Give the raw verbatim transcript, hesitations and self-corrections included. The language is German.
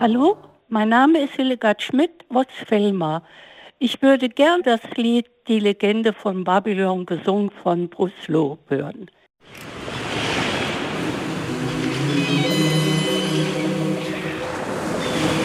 Hallo, mein Name ist Hildegard Schmidt, Voss-Velmar. Ich würde gern das Lied „Die Legende von Babylon" gesungen von Bruce Loh hören.